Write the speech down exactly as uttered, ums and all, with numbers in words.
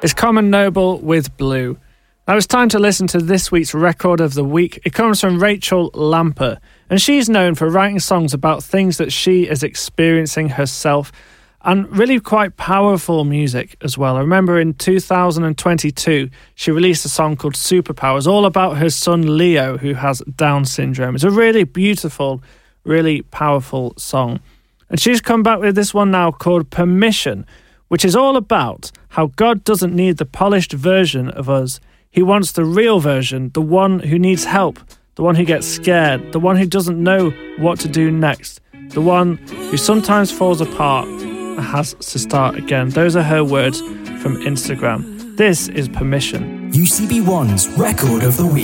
It's Common Noble with Blue. Now it's time to listen to this week's record of the week. It comes from Rachel Lamper, and she's known for writing songs about things that she is experiencing herself, and really quite powerful music as well. I remember in two thousand twenty-two, she released a song called Superpowers, all about her son Leo, who has Down syndrome. It's a really beautiful, really powerful song. And she's come back with this one now called Permission, which is all about how God doesn't need the polished version of us. He wants the real version, the one who needs help, the one who gets scared, the one who doesn't know what to do next, the one who sometimes falls apart and has to start again. Those are her words from Instagram. This is Permission. U C B one's Record of the Week.